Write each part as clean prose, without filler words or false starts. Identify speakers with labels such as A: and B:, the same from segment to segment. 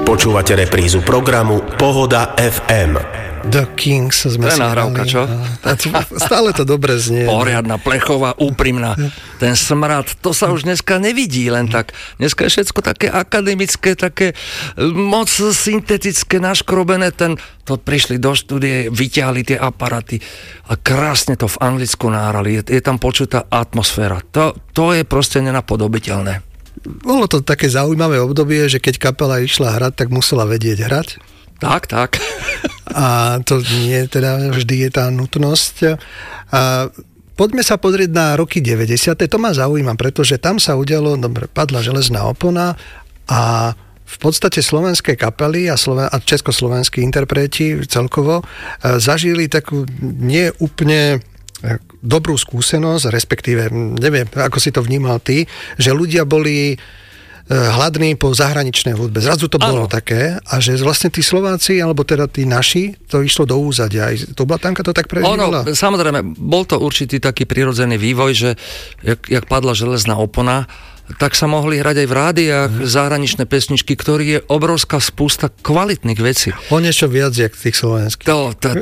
A: Počúvate reprízu programu Pohoda FM.
B: The Kings sme
C: si nahrávka, čo?
B: Stále to dobre znie.
C: Poriadna, plechová, úprimná. Ten smrad, to sa už dneska nevidí len tak. Dneska je všetko také akademické, také moc syntetické, naškrobené. To prišli do štúdie, vyťahli tie aparaty a krásne to v Anglicku nahrali. Je tam počutá atmosféra. To je proste nenapodobiteľné.
B: Bolo to také zaujímavé obdobie, že keď kapela išla hrať, tak musela vedieť hrať.
C: Tak.
B: A to nie teda vždy je tá nutnosť. A poďme sa pozrieť na roky 90. To ma zaujíma, pretože tam sa udialo, padla železná opona a v podstate slovenské kapely a československí interpreti celkovo zažili takú neúplne dobrú skúsenosť, respektíve, neviem, ako si to vnímal ty, že ľudia boli hladní po zahraničnej hudbe. Zrazu to bolo také, a že vlastne tí Slováci, alebo teda tí naši, to išlo do úzadia. Aj to Blatanka to tak prežívala?
C: Samozrejme, bol to určitý taký prirodzený vývoj, že jak padla železná opona, tak sa mohli hrať aj v rádiách zahraničné pesničky, ktorých je obrovská spústa kvalitných vecí.
B: O niečo viac, jak tých slovenských.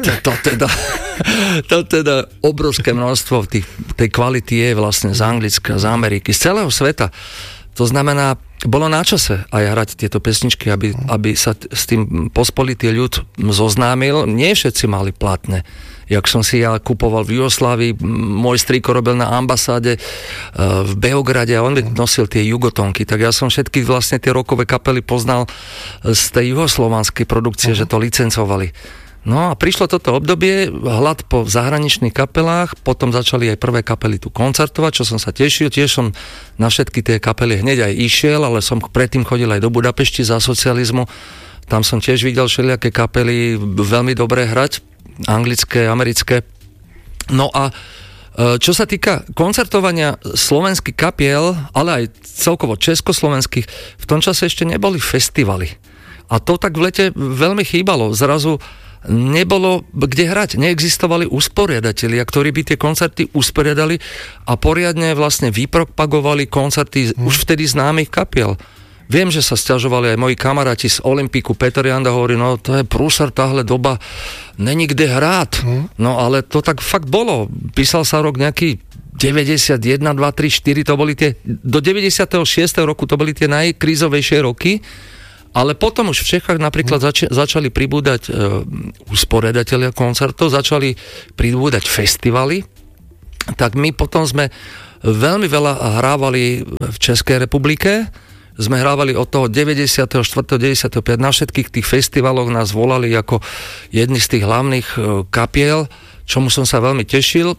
C: To teda obrovské množstvo tej kvality je vlastne z Anglicka, z Ameriky, z celého sveta. To znamená, bolo na čase aj hrať tieto pesničky, aby sa s tým pospolitý ľud zoznámil. Nie všetci mali platné. Jak som si ja kupoval v Jugoslávii, môj strýko robil na ambasáde v Beograde a on mi nosil tie jugotonky, tak ja som všetky vlastne tie rockové kapely poznal z tej juhoslovanskej produkcie, že to licencovali. No a prišlo toto obdobie, hlad po zahraničných kapelách, potom začali aj prvé kapely tu koncertovať, čo som sa tešil, tiež som na všetky tie kapely hneď aj išiel, ale som predtým chodil aj do Budapešti za socializmu, tam som tiež videl všelijaké kapely veľmi dobre hrať, anglické, americké. No a čo sa týka koncertovania slovenských kapiel, ale aj celkovo československých, v tom čase ešte neboli festivaly. A to tak v lete veľmi chýbalo. Zrazu nebolo kde hrať. Neexistovali usporiadatelia, ktorí by tie koncerty usporiadali a poriadne vlastne vypropagovali koncerty už vtedy známych kapiel. Viem, že sa sťažovali aj moji kamaráti z Olympiku, Peter Janda hovorí, no to je prúser, táhle doba, není kde hrát. No ale to tak fakt bolo. Písal sa rok nejaký 91, 2, 3, 4, to boli tie, do 96. roku to boli tie najkrízovejšie roky, ale potom už v Čechách napríklad začali pribúdať usporiadatelia koncertov, začali pribúdať festivaly, tak my potom sme veľmi veľa hrávali v Českej republike. Sme hrávali od toho 94. 95. Na všetkých tých festivaloch nás volali ako jedni z tých hlavných kapiel, čomu som sa veľmi tešil.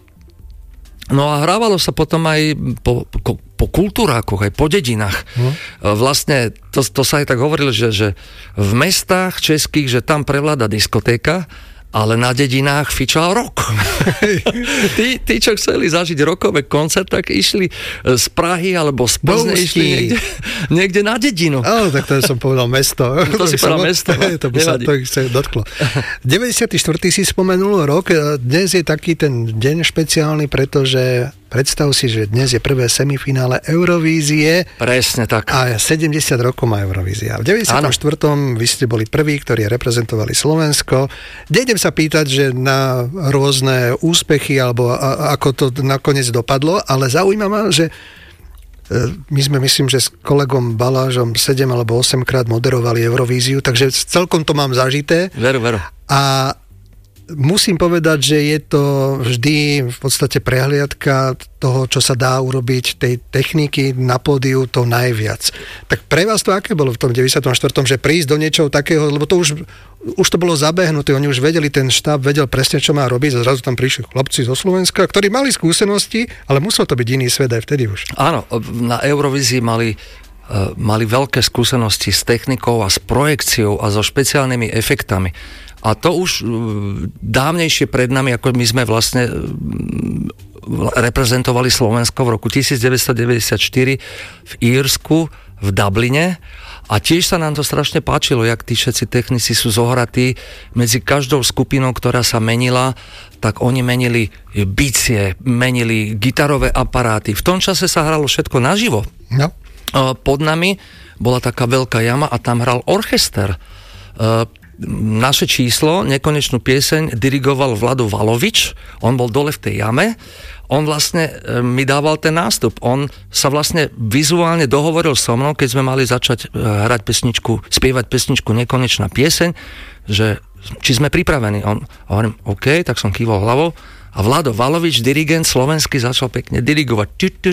C: No a hrávalo sa potom aj po kultúrákoch, aj po dedinách. Vlastne to sa aj tak hovorilo, že v mestách českých, že tam prevláda diskotéka, ale na dedinách fičal rock. tí, čo chceli zažiť rockové koncert, tak išli z Prahy alebo z Plzne, išli niekde na dedinu.
B: Áno, tak to som povedal mesto.
C: To si povedal mesto.
B: To by sa to dotklo. 94. si spomenul rok. Dnes je taký ten deň špeciálny, pretože predstav si, že dnes je prvé semifinále Eurovízie.
C: Presne tak.
B: A 70 rokov má Eurovízia. V 94. vy ste boli prví, ktorí reprezentovali Slovensko. Nejdem sa pýtať, že na rôzne úspechy, alebo ako to nakoniec dopadlo, ale zaujíma ma, že my sme, myslím, že s kolegom Balážom 7 alebo 8 krát moderovali Eurovíziu, takže celkom to mám zažité.
C: Veru.
B: A musím povedať, že je to vždy v podstate prehliadka toho, čo sa dá urobiť, tej techniky na pódiu to najviac. Tak pre vás to aké bolo v tom 94., že prísť do niečoho takého, lebo to už to bolo zabehnuté, oni už vedeli, ten štáb vedel presne, čo má robiť a zrazu tam prišli chlapci zo Slovenska, ktorí mali skúsenosti, ale musel to byť iný svet aj vtedy už.
C: Áno, na Eurovízii mali veľké skúsenosti s technikou a s projekciou a so špeciálnymi efektami. A to už dávnejšie pred nami, ako my sme vlastne reprezentovali Slovensko v roku 1994 v Írsku, v Dubline. A tiež sa nám to strašne páčilo, jak tí všetci technici sú zohratí. Medzi každou skupinou, ktorá sa menila, tak oni menili bicie, menili gitarové aparáty. V tom čase sa hralo všetko naživo.
B: No.
C: pod nami bola taká veľká jama a tam hral orchester. Naše číslo, nekonečnú pieseň, dirigoval Vlado Valovič, on bol dole v tej jame, on vlastne mi dával ten nástup, on sa vlastne vizuálne dohovoril so mnou, keď sme mali začať hrať pesničku, spievať pesničku Nekonečná pieseň, že či sme pripravení. A hovorím, OK, tak som kýval hlavou a Vlado Valovič, dirigent slovenský, začal pekne dirigovať.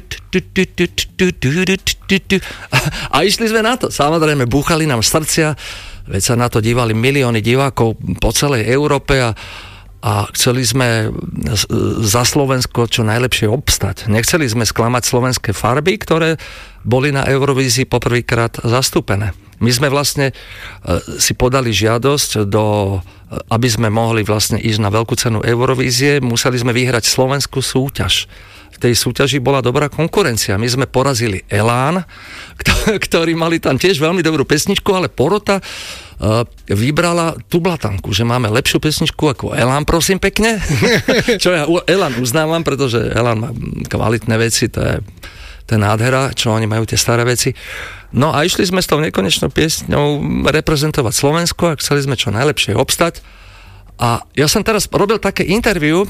C: A išli sme na to. Samozrejme, búchali nám srdcia, veď sa na to dívali milióny divákov po celej Európe a chceli sme za Slovensko čo najlepšie obstať. Nechceli sme sklamať slovenské farby, ktoré boli na Eurovízii poprvýkrát zastúpené. My sme vlastne si podali žiadosť, aby sme mohli vlastne ísť na veľkú cenu Eurovízie, museli sme vyhrať slovenskú súťaž. V tej súťaži bola dobrá konkurencia. My sme porazili Elán, ktorí mali tam tiež veľmi dobrú pesničku, ale porota vybrala Tublatanku, že máme lepšiu pesničku ako Elán, prosím pekne. Čo ja Elán uznávam, pretože Elán má kvalitné veci, to je nádhera, čo oni majú tie staré veci. No a išli sme s tou nekonečnou piesňou reprezentovať Slovensko a chceli sme čo najlepšie obstať. A ja som teraz robil také interview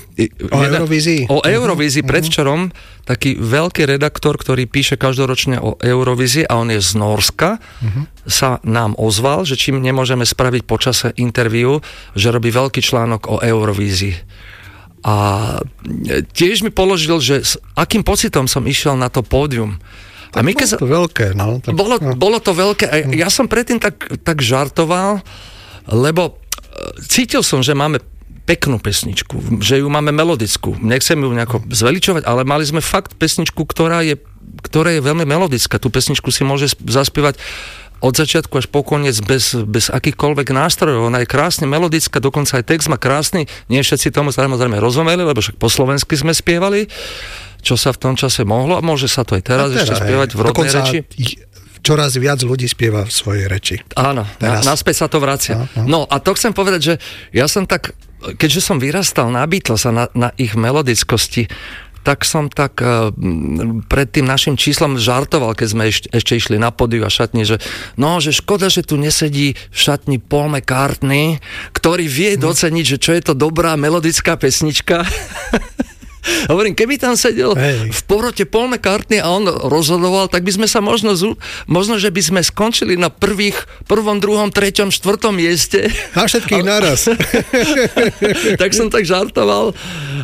C: o Eurovízii predvčerom, taký veľký redaktor, ktorý píše každoročne o Eurovízii a on je z Nórska, sa nám ozval, že či nemôžeme spraviť počase interview, že robí veľký článok o Eurovízii. A tiež mi položil, že s akým pocitom som išiel na to pódium.
B: A bolo to veľké. No,
C: bolo to veľké. A ja som predtým tak žartoval, lebo cítil som, že máme peknú pesničku, že ju máme melodickú. Nechcem ju nejako zveličovať, ale mali sme fakt pesničku, ktorá je veľmi melodická. Tú pesničku si môže zaspievať od začiatku až po koniec bez akýchkoľvek nástrojov. Ona je krásne melodická, dokonca aj text má krásny. Nie všetci tomu samozrejme rozumeli, lebo však po slovensky sme spievali, čo sa v tom čase mohlo a môže sa to aj teraz ešte spievať v rodnej reči.
B: Čoraz viac ľudí spieva v svojej reči.
C: Áno, naspäť sa to vracia. No a to chcem povedať, že ja som tak, keďže som vyrastal na Beatles a na ich melodickosti, tak som pred tým našim číslom žartoval, keď sme ešte išli na pódiu a šatni, že škoda, že tu nesedí v šatni Paul McCartney, ktorý vie doceniť, že čo je to dobrá melodická pesnička. Hovorím, keby tam sedel v porote Paul McCartney a on rozhodoval, tak by sme sa možno, že by sme skončili na prvom, druhom, treťom, štvrtom mieste.
B: Na všetkých naraz.
C: Tak som tak žartoval.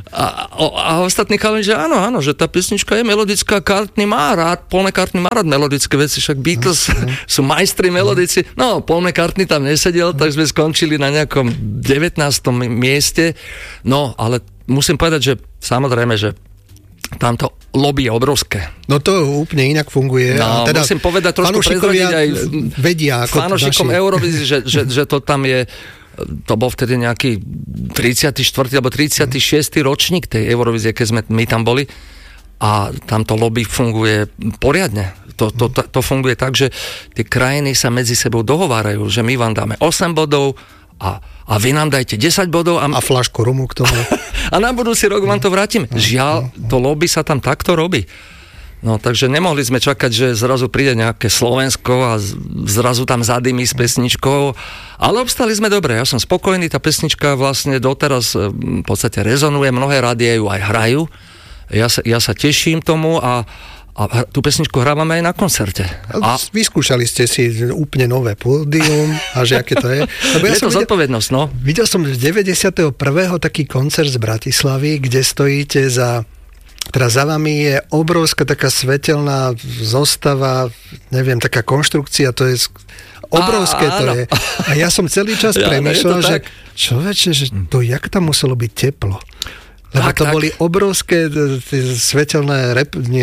C: A ostatní chalani, že áno, že tá pesnička je melodická, Paul McCartney má rád melodické veci, však Beatles sú majstri melodici. No, Paul McCartney tam nesedel, tak sme skončili na nejakom 19. mieste. No, ale musím povedať, že samozrejme, že tamto lobby je obrovské.
B: No to úplne inak funguje.
C: No, teda musím povedať, trošku prezradiť aj fanúšikom Eurovízie, že to tam je, to bol vtedy nejaký 34. alebo 36. ročník tej Eurovízie, keď sme my tam boli a tamto lobby funguje poriadne. To funguje tak, že tie krajiny sa medzi sebou dohovárajú, že my vám dáme 8 bodov a vy nám dajte 10 bodov. A
B: fľašku rumu k tomu.
C: A na budúci rok vám to vrátime. Žiaľ, to lobby sa tam takto robí. No, takže nemohli sme čakať, že zrazu príde nejaké Slovensko a zrazu tam zadymí s pesničkou. Ale obstali sme dobre. Ja som spokojný. Tá pesnička vlastne doteraz v podstate rezonuje. Mnohé rádia ju aj hrajú. Ja sa teším tomu a tú pesničku hrávame aj na koncerte.
B: Vyskúšali ste si úplne nové pódium a že aké to je.
C: Je to zodpovednosť, no.
B: Videl som z 91. taký koncert z Bratislavy, kde stojíte za vami je obrovská taká svetelná zostava, neviem, taká konštrukcia, to je obrovské to je. A ja som celý čas premýšľal, že človeče, že to jak tam muselo byť teplo. Lebo to boli obrovské svetelné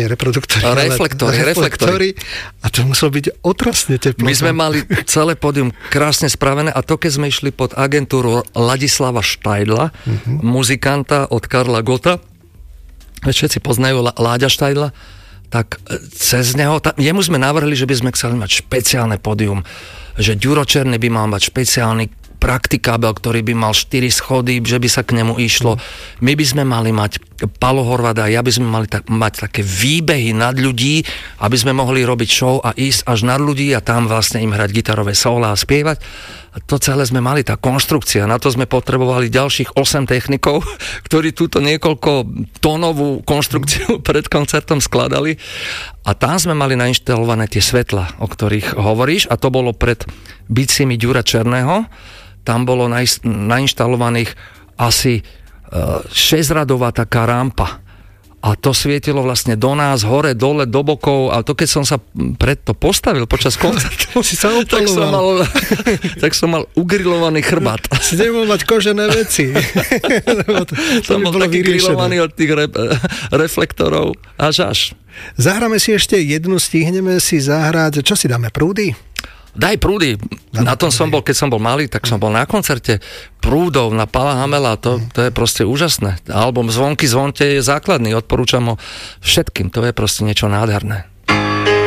B: reflektory a to muselo byť otrasne teplo.
C: My sme mali celé pódium krásne spravené a to, keď sme išli pod agentúru Ladislava Štajdla, muzikanta od Karla Gotta, všetci poznajú Láďa Štajdla, tak cez neho, jemu sme navrhli, že by sme chceli mať špeciálne pódium, že Ďuro Černý by mal mať špeciálny praktikábel, ktorý by mal 4 schody, že by sa k nemu išlo. My by sme mali mať Palo Horváda, ja by sme mali mať také výbehy nad ľudí, aby sme mohli robiť show a ísť až nad ľudí a tam vlastne im hrať gitarové sóla a spievať. A to celé sme mali, tá konštrukcia. Na to sme potrebovali ďalších 8 technikov, ktorí túto niekoľko tónovú konštrukciu pred koncertom skladali. A tam sme mali nainštalované tie svetla, o ktorých hovoríš. A to bolo pred biciemi Ďura Černého. Tam bolo nainštalovaných asi 6-radová taká rampa. A to svietilo vlastne do nás, hore, dole, do bokov. A to keď som sa preto postavil počas koncertu, tak som mal ugrilovaný chrbát.
B: Si nemohol mať kožené veci.
C: To bol taký grilovaný od tých reflektorov až.
B: Zahráme si ešte jednu, stihneme si zahrať. Čo si dáme, Prúdy?
C: Daj Prúdy. Na tom som bol, keď som bol malý, tak som bol na koncerte Prúdov na Pala Hamela, to je proste úžasné. Album Zvonky zvonte je základný, odporúčam ho všetkým, to je proste niečo nádherné.